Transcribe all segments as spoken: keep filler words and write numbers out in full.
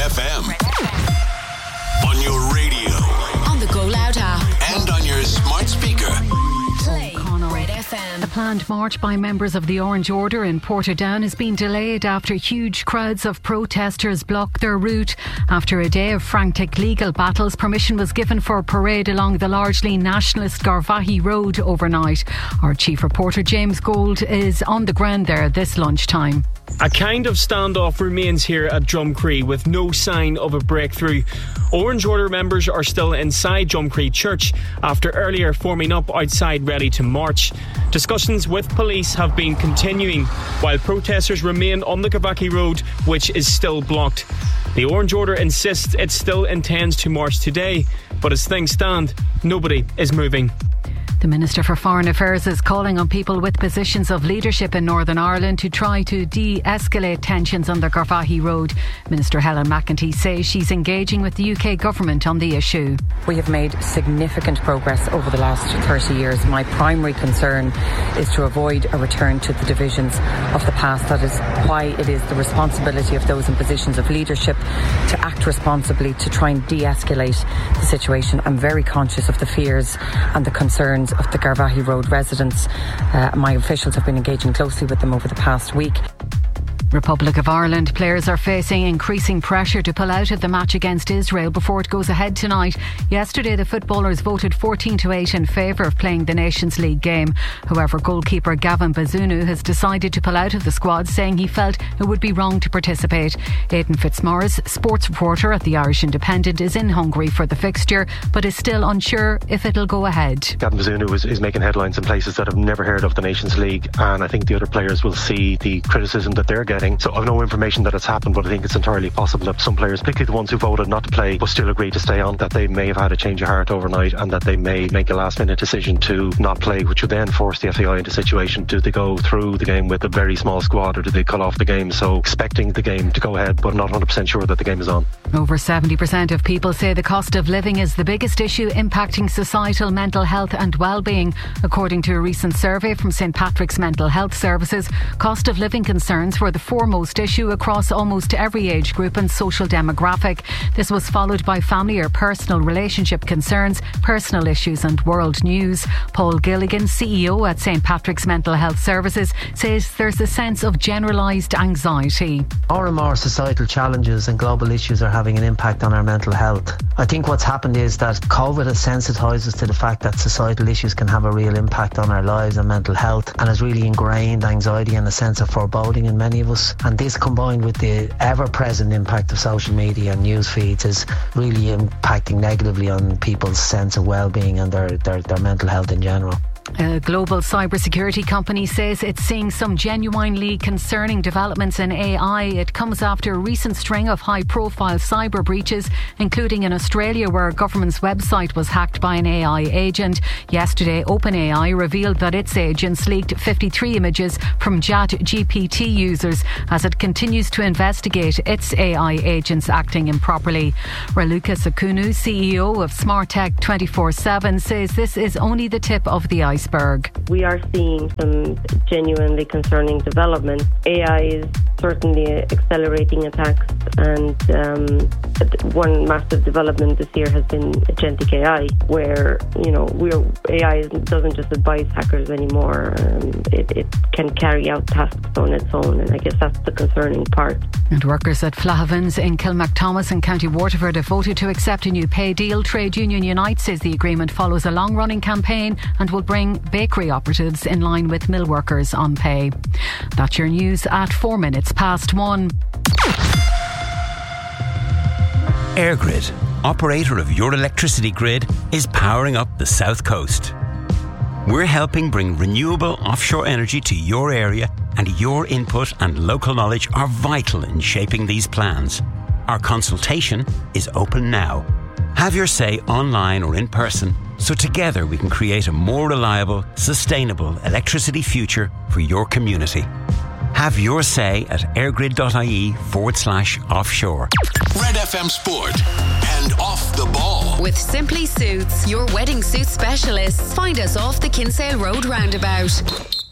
F M. On your radio. On the Go Loud app. And on your smart speaker. Play Red F M. A planned march by members of the Orange Order in Portadown has been delayed after huge crowds of protesters blocked their route. After a day of frantic legal battles, permission was given for a parade along the largely nationalist Garvaghey Road overnight. Our chief reporter James Gold is on the ground there this lunchtime. A kind of standoff remains here at Drumcree with no sign of a breakthrough. Orange Order members are still inside Drumcree Church after earlier forming up outside ready to march. Discussions with police have been continuing while protesters remain on the Garvaghey Road, which is still blocked. The Orange Order insists it still intends to march today, but as things stand, nobody is moving. The Minister for Foreign Affairs is calling on people with positions of leadership in Northern Ireland to try to de-escalate tensions on the Garvaghey Road. Minister Helen McEntee says she's engaging with the U K government on the issue. We have made significant progress over the last thirty years. My primary concern is to avoid a return to the divisions of the past. That is why it is the responsibility of those in positions of leadership to act responsibly to try and de-escalate the situation. I'm very conscious of the fears and the concerns of the Garvaghey Road residents. Uh, my officials have been engaging closely with them over the past week. Republic of Ireland players are facing increasing pressure to pull out of the match against Israel before it goes ahead tonight. Yesterday the footballers voted fourteen to eight in favour of playing the Nations League game. However, goalkeeper Gavin Bazunu has decided to pull out of the squad, saying he felt it would be wrong to participate. Aidan Fitzmaurice, sports reporter at the Irish Independent, is in Hungary for the fixture but is still unsure if it'll go ahead. Gavin Bazunu is, is making headlines in places that have never heard of the Nations League, and I think the other players will see the criticism that they're getting. So I've no information that it's happened, but I think it's entirely possible that some players, particularly the ones who voted not to play but still agreed to stay on, that they may have had a change of heart overnight and that they may make a last minute decision to not play, which would then force the F A I into a situation. Do they go through the game with a very small squad or do they cut off the game? So expecting the game to go ahead but not one hundred percent sure that the game is on. Over seventy percent of people say the cost of living is the biggest issue impacting societal mental health and well-being. According to a recent survey from St Patrick's Mental Health Services, cost of living concerns were the foremost issue across almost every age group and social demographic. This was followed by family or personal relationship concerns, personal issues and world news. Paul Gilligan, C E O at St Patrick's Mental Health Services, says there's a sense of generalised anxiety. More and more societal challenges and global issues are having an impact on our mental health. I think what's happened is that COVID has sensitised us to the fact that societal issues can have a real impact on our lives and mental health, and has really ingrained anxiety and a sense of foreboding in many of us. And this combined with the ever-present impact of social media and news feeds is really impacting negatively on people's sense of well-being and their, their, their mental health in general. A global cybersecurity company says it's seeing some genuinely concerning developments in A I. It comes after a recent string of high-profile cyber breaches, including in Australia where a government's website was hacked by an A I agent. Yesterday, OpenAI revealed that its agents leaked fifty-three images from ChatGPT users as it continues to investigate its A I agents acting improperly. Raluca Sakunu, C E O of SmartTech twenty-four seven, says this is only the tip of the iceberg. We are seeing some genuinely concerning developments. A I is certainly accelerating attacks, and um, one massive development this year has been agentic A I, where you know we're A I doesn't just advise hackers anymore. Um, it, it can carry out tasks on its own, and I guess that's the concerning part. And workers at Flahavans in Kilmacthomas in County Waterford have voted to accept a new pay deal. Trade Union Unite says the agreement follows a long-running campaign and will bring bakery operatives in line with mill workers on pay. That's your news at four minutes past one. EirGrid, operator of your electricity grid, is powering up the South Coast. We're helping bring renewable offshore energy to your area, and your input and local knowledge are vital in shaping these plans. Our consultation is open now. Have your say online or in person, so together we can create a more reliable, sustainable electricity future for your community. Have your say at airgrid.ie forward slash offshore. Red F M Sport and Off the Ball. With Simply Suits, your wedding suit specialists. Find us off the Kinsale Road roundabout.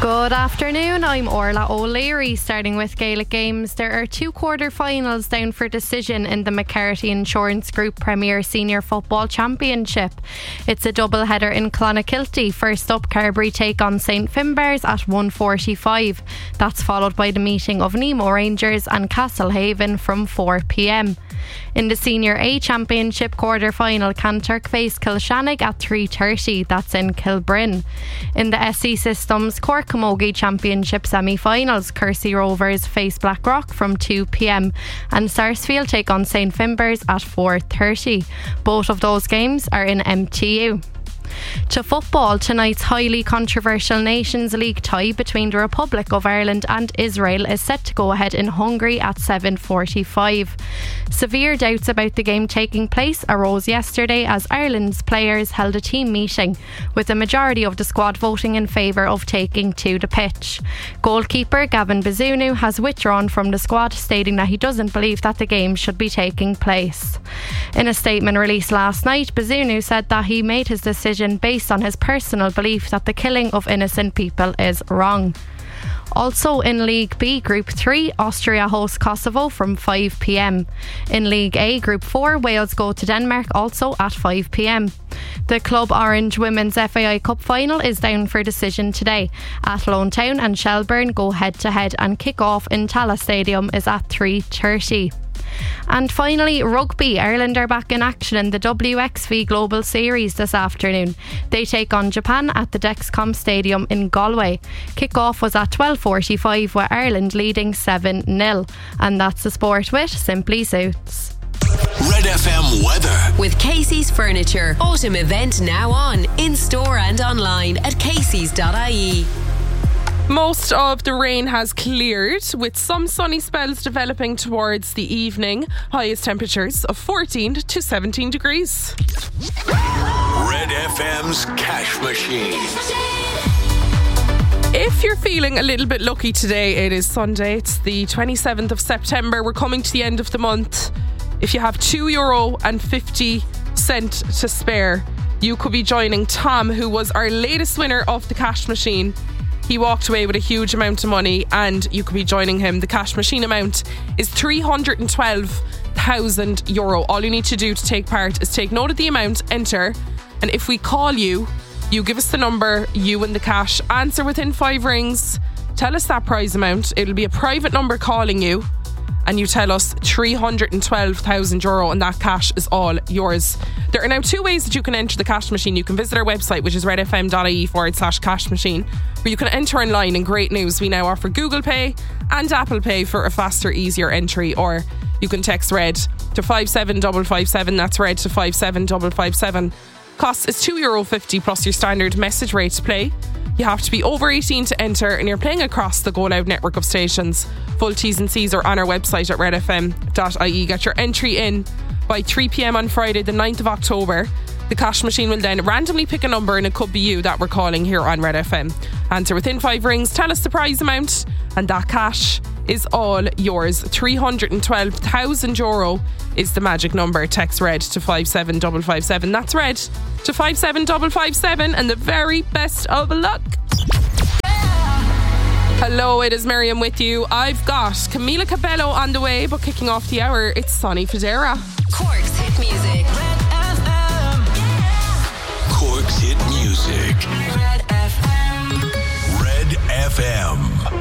Good afternoon, I'm Orla O'Leary. Starting with Gaelic games, there are two quarter-finals down for decision in the McCarthy Insurance Group Premier Senior Football Championship. It's a double-header in Clonakilty. First up, Carbery take on Saint Finbarrs at one forty-five. That's followed by the meeting of Nemo Rangers and Castlehaven from four p.m. In the Senior A Championship quarter-final, Kanturk face Kilshannig at three thirty. That's in Kilbryn. In the S E Systems Cork Camogie Championship semi-finals, Kersey Rovers face Blackrock from two p.m. and Sarsfield take on Saint Finbarrs at four thirty. Both of those games are in M T U. To football, tonight's highly controversial Nations League tie between the Republic of Ireland and Israel is set to go ahead in Hungary at seven forty-five. Severe doubts about the game taking place arose yesterday as Ireland's players held a team meeting, with a majority of the squad voting in favour of taking to the pitch. Goalkeeper Gavin Bazunu has withdrawn from the squad, stating that he doesn't believe that the game should be taking place. In a statement released last night, Bazunu said that he made his decision based on his personal belief that the killing of innocent people is wrong. Also in League B Group three, Austria hosts Kosovo from five p.m. In League A Group four, Wales go to Denmark also at five p.m. The Club Orange Women's F A I Cup final is down for decision today. Athlone Town and Shelburne go head to head and kick-off in Tallaght Stadium is at three thirty. And finally, rugby. Ireland are back in action in the W X V Global Series this afternoon. They take on Japan at the Dexcom Stadium in Galway. Kick-off was at twelve forty-five with Ireland leading seven nil. And that's the sport with Simply Suits. Red F M weather. With Casey's Furniture. Autumn event now on. In store and online at caseys dot I E. Most of the rain has cleared, with some sunny spells developing towards the evening. Highest temperatures of fourteen to seventeen degrees. Red F M's Cash Machine. If you're feeling a little bit lucky today, it is Sunday. It's the twenty-seventh of September. We're coming to the end of the month. If you have two euro and fifty cent to spare, you could be joining Tom, who was our latest winner of the Cash Machine. He walked away with a huge amount of money, and you could be joining him. The Cash Machine amount is three hundred twelve thousand euro. All you need to do to take part is take note of the amount, enter, and if we call you, you give us the number, you win the cash. Answer within five rings, tell us that prize amount. It'll be a private number calling you, and you tell us three hundred twelve thousand euro, and that cash is all yours. There are now two ways that you can enter the Cash Machine. You can visit our website, which is redfm.ie forward slash cash machine, where you can enter online. And great news, we now offer Google Pay and Apple Pay for a faster, easier entry. Or you can text RED to five seven five five seven. That's RED to five seven five five seven. Cost is two euro fifty plus your standard message rate to play. You have to be over eighteen to enter, and you're playing across the Go Loud network of stations. Full T's and C's are on our website at red f m dot I E. Get your entry in by three p.m. on Friday the ninth of October. The Cash Machine will then randomly pick a number, and it could be you that we're calling here on Red F M. Answer within five rings, tell us the prize amount, and that cash is all yours. three hundred twelve thousand euro is the magic number. Text RED to five seven five five seven. That's RED to five seven five five seven, and the very best of luck. Hello, it is Miriam with you. I've got Camila Cabello on the way, but kicking off the hour, it's Sonny Fodera. Cork's hit music. Red F M. Cork's hit music. Red F M. Red F M.